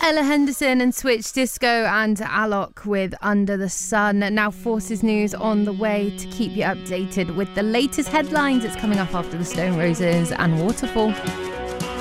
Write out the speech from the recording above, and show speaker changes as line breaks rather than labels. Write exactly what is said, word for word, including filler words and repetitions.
Ella Henderson and Switch Disco and Alok with Under the Sun. Now Forces News on the way to keep you updated with the latest headlines. It's coming up after the Stone Roses and Waterfall.